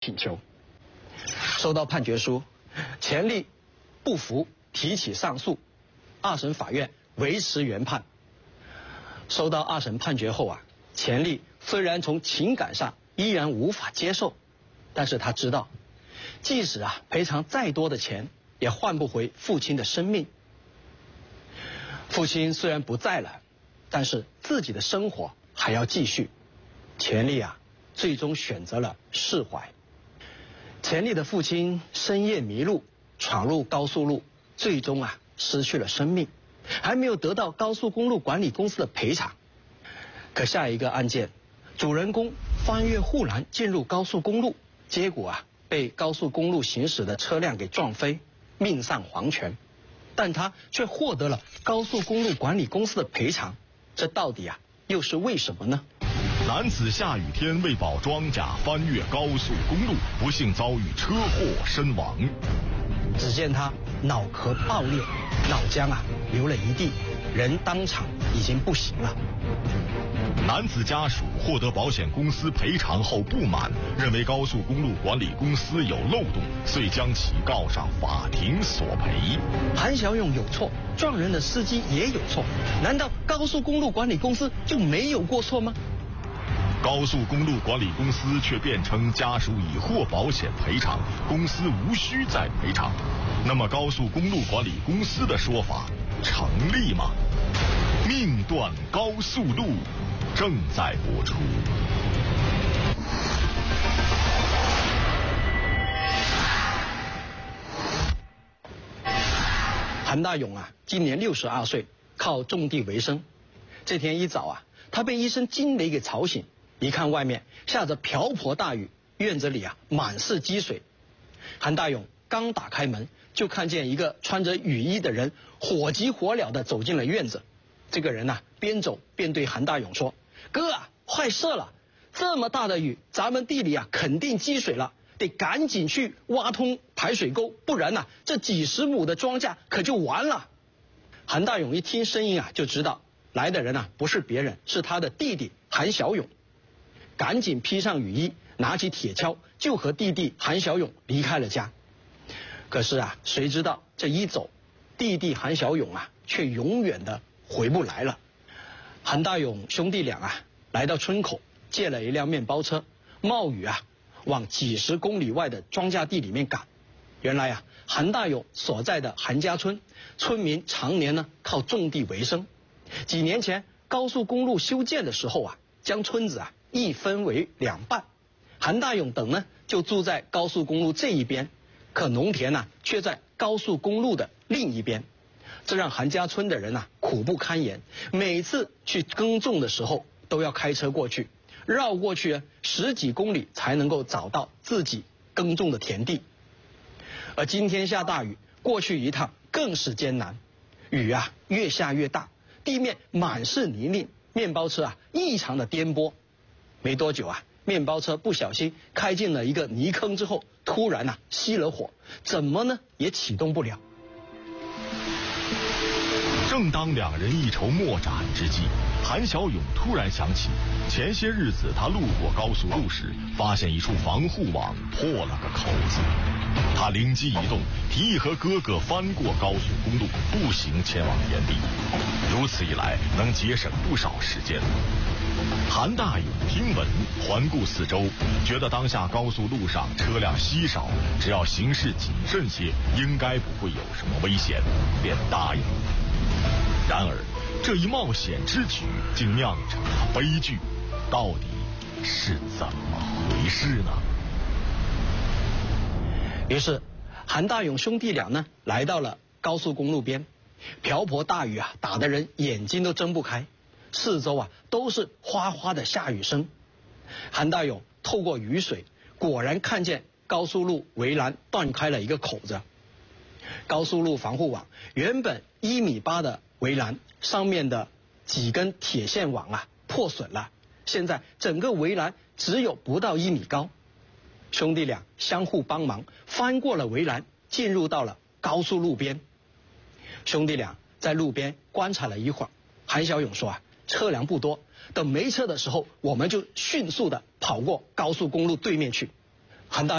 请求。收到判决书，钱丽不服，提起上诉，二审法院维持原判。收到二审判决后啊，钱丽虽然从情感上依然无法接受，但是他知道，即使赔偿再多的钱，也换不回父亲的生命。父亲虽然不在了，但是自己的生活还要继续。钱丽最终选择了释怀。钱丽的父亲深夜迷路，闯入高速路，最终失去了生命，还没有得到高速公路管理公司的赔偿。可下一个案件，主人公翻越护栏进入高速公路，结果被高速公路行驶的车辆给撞飞，命丧黄泉。但他却获得了高速公路管理公司的赔偿，这到底又是为什么呢？ 男子下雨天为保庄稼翻越高速公路，不幸遭遇车祸身亡。 只见他脑壳爆裂，脑浆流了一地，人当场已经不行了。 男子家属获得保险公司赔偿后不满，认为高速公路管理公司有漏洞，遂将其告上法庭索赔。 韩小勇有错，撞人的司机也有错，难道高速公路管理公司就没有过错吗？ 高速公路管理公司却辩称家属已获保险赔偿，公司无需再赔偿。那么高速公路管理公司的说法成立吗？命断高速路正在播出。 韩大勇今年62岁，靠种地为生。这天一早他被一声惊雷给吵醒，一看外面下着瓢泼大雨，院子里满是积水。韩大勇刚打开门，就看见一个穿着雨衣的人火急火燎地走进了院子。这个人边走边对韩大勇说：“哥坏事了，这么大的雨，咱们地里肯定积水了，得赶紧去挖通排水沟，不然这几十亩的庄稼可就完了。”韩大勇一听声音就知道来的人不是别人，是他的弟弟韩小勇。赶紧披上雨衣，拿起铁锹，就和弟弟韩小勇离开了家。可是谁知道这一走，弟弟韩小勇却永远的回不来了。韩大勇兄弟俩来到村口，借了一辆面包车，冒雨往几十公里外的庄稼地里面赶。原来韩大勇所在的韩家村，村民常年靠种地为生。几年前高速公路修建的时候将村子一分为两半，韩大勇等就住在高速公路这一边，可农田却在高速公路的另一边。这让韩家村的人苦不堪言，每次去耕种的时候都要开车过去，绕过去10几公里才能够找到自己耕种的田地。而今天下大雨，过去一趟更是艰难，雨越下越大，地面满是泥泞，面包车异常的颠簸。没多久面包车不小心开进了一个泥坑之后，突然熄了火，怎么也启动不了。 正当两人一筹莫展之际，韩小勇突然想起，前些日子他路过高速路时，发现一处防护网破了个口子。他灵机一动，提议和哥哥翻过高速公路，步行前往田地。如此一来，能节省不少时间。韩大勇听闻，环顾四周，觉得当下高速路上车辆稀少，只要行事谨慎些，应该不会有什么危险，便答应了。然而，这一冒险之举竟酿成了悲剧，到底是怎么回事呢？ 于是，韩大勇兄弟俩来到了高速公路边，瓢泼大雨打得人眼睛都睁不开，四周都是哗哗的下雨声。韩大勇透过雨水，果然看见高速路围栏断开了一个口子。高速路防护网原本1.8米的围栏，上面的几根铁线网破损了，现在整个围栏只有不到1米高。兄弟俩相互帮忙，翻过了围栏，进入到了高速路边。兄弟俩在路边观察了一会儿，韩小勇说车辆不多，等没车的时候，我们就迅速的跑过高速公路对面去。韩大